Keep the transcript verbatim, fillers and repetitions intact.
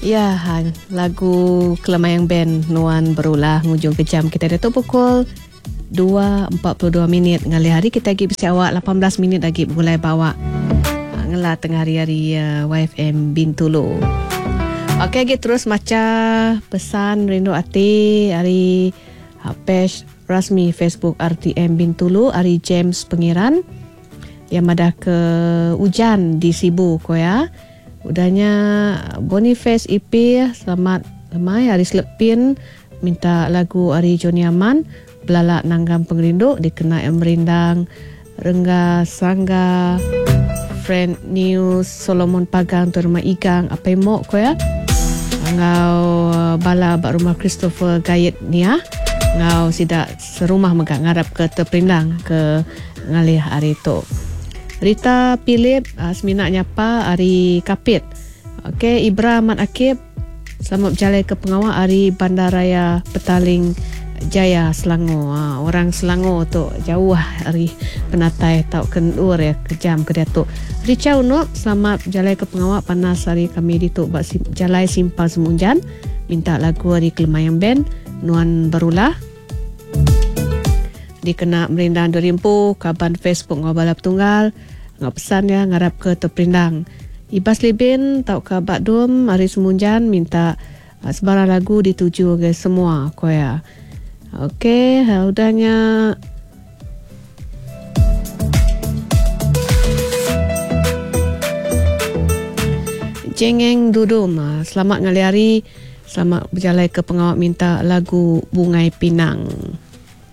Ya, lagu Kelemayang Band Nuan Berulah ngujung ke jam kita dah tu pukul dua empat puluh dua minit. Ngali hari kita lagi bersama awak lapan belas minit lagi mulai bawa ngela tengah hari-hari uh, Y F M Bintulu. Okey, lagi terus maca pesan rindu hati hari uh, page rasmi Facebook R T M Bintulu, hari James Pengiran yang madah ke hujan di Sibu ko ya. Udahnya Boniface I P, selamat lemai hari Selepin minta lagu Ari Joni Aman Belalak Nanggam Pengerindu dikena yang merindang Rengga Sangga Friend News Solomon Pagang tu rumah Igang apa yang mau ko ya ngau bala bak rumah Christopher Gayet ni ya ngau sidak serumah megak ngarap ke terperindang ke ngalih hari tu. Rita Philip uh, seminat nyapa Ari Kapit. Okey, Ibra Mat Akib selamat berjalan ke pengawal Ari Bandaraya Petaling Jaya Selangor. Uh, orang Selangor tu jauh Ari penatai tau kendur ya kejam ke Datuk. Richa Unuk selamat berjalan ke pengawal panas hari kami di tu bak sim, jalai simpang semunjan minta lagu Ari Kelemayang Band Nuan Berulah. Dikena merindang dorimpu kaban Facebook ngobalap tunggal ngau pesan ya ngarap ke terperindang. Ibas Libin tau ke Bakdum hari semunjan minta uh, sebarang lagu dituju ke semua ko ya. Okey, udahnya Jengeng Dudum selamat ngali hari, selamat berjalan ke pengawal minta lagu Bungai Pinang.